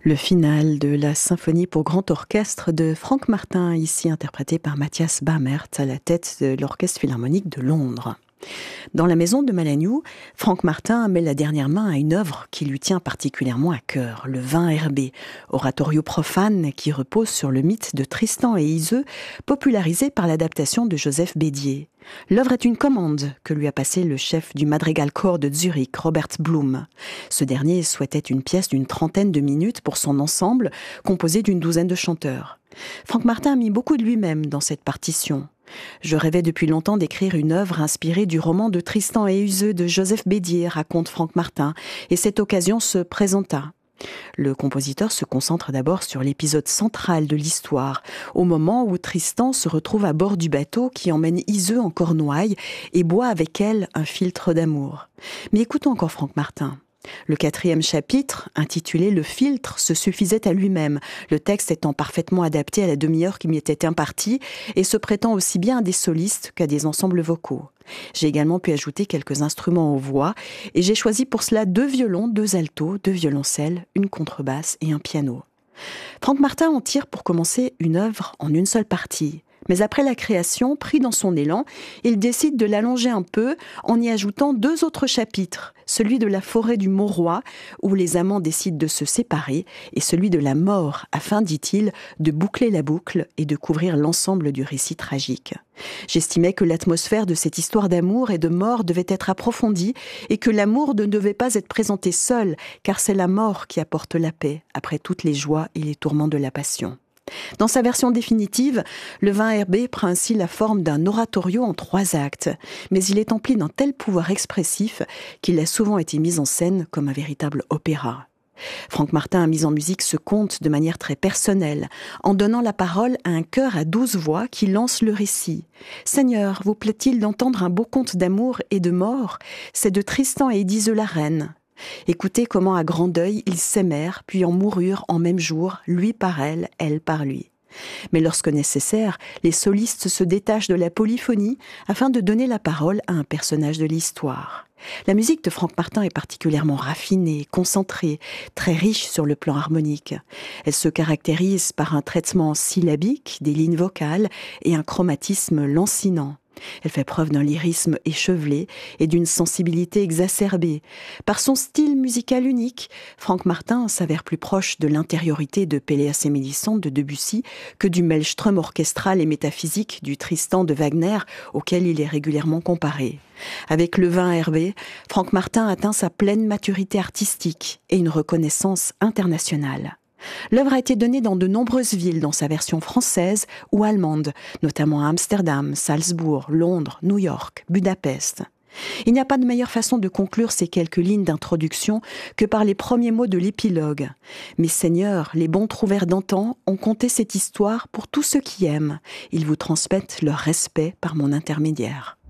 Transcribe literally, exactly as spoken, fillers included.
Le final de la symphonie pour grand orchestre de Franck Martin, ici interprété par Matthias Bamert à la tête de l'Orchestre Philharmonique de Londres. Dans la maison de Malagnou, Franck Martin met la dernière main à une œuvre qui lui tient particulièrement à cœur, le vingt herbé, oratorio profane qui repose sur le mythe de Tristan et Iseux, popularisé par l'adaptation de Joseph Bédier. L'œuvre est une commande que lui a passée le chef du Madrigalchor de Zurich, Robert Blum. Ce dernier souhaitait une pièce d'une trentaine de minutes pour son ensemble, composé d'une douzaine de chanteurs. Franck Martin a mis beaucoup de lui-même dans cette partition. Je rêvais depuis longtemps d'écrire une œuvre inspirée du roman de Tristan et Iseux de Joseph Bédier, raconte Franck Martin, et cette occasion se présenta. Le compositeur se concentre d'abord sur l'épisode central de l'histoire, au moment où Tristan se retrouve à bord du bateau qui emmène Iseux en Cornouailles et boit avec elle un philtre d'amour. Mais écoutons encore Franck Martin. Le quatrième chapitre, intitulé « Le filtre », se suffisait à lui-même, le texte étant parfaitement adapté à la demi-heure qui m'y était impartie et se prêtant aussi bien à des solistes qu'à des ensembles vocaux. J'ai également pu ajouter quelques instruments aux voix et j'ai choisi pour cela deux violons, deux altos, deux violoncelles, une contrebasse et un piano. Franck Martin en tire pour commencer une œuvre en une seule partie. Mais après la création, pris dans son élan, il décide de l'allonger un peu en y ajoutant deux autres chapitres, celui de la forêt du Mauroy, où les amants décident de se séparer, et celui de la mort, afin, dit-il, de boucler la boucle et de couvrir l'ensemble du récit tragique. J'estimais que l'atmosphère de cette histoire d'amour et de mort devait être approfondie et que l'amour ne devait pas être présenté seul, car c'est la mort qui apporte la paix après toutes les joies et les tourments de la passion. Dans sa version définitive, le vingt herbé prend ainsi la forme d'un oratorio en trois actes, mais il est empli d'un tel pouvoir expressif qu'il a souvent été mis en scène comme un véritable opéra. Franck Martin a mis en musique ce conte de manière très personnelle, en donnant la parole à un chœur à douze voix qui lance le récit. « Seigneur, vous plaît-il d'entendre un beau conte d'amour et de mort ? C'est de Tristan et d'Iseux la reine. » Écoutez comment à grand deuil ils s'aimèrent, puis en moururent en même jour, lui par elle, elle par lui. Mais lorsque nécessaire, les solistes se détachent de la polyphonie afin de donner la parole à un personnage de l'histoire. La musique de Franck Martin est particulièrement raffinée, concentrée, très riche sur le plan harmonique. Elle se caractérise par un traitement syllabique des lignes vocales et un chromatisme lancinant. Elle fait preuve d'un lyrisme échevelé et d'une sensibilité exacerbée. Par son style musical unique, Franck Martin s'avère plus proche de l'intériorité de Péléas et Mélisande de Debussy que du maelstrom orchestral et métaphysique du Tristan de Wagner auquel il est régulièrement comparé. Avec le vingt herbé, Franck Martin atteint sa pleine maturité artistique et une reconnaissance internationale. L'œuvre a été donnée dans de nombreuses villes dans sa version française ou allemande, notamment à Amsterdam, Salzbourg, Londres, New York, Budapest. Il n'y a pas de meilleure façon de conclure ces quelques lignes d'introduction que par les premiers mots de l'épilogue. Mes seigneurs, les bons trouvères d'antan, ont conté cette histoire pour tous ceux qui aiment. Ils vous transmettent leur respect par mon intermédiaire.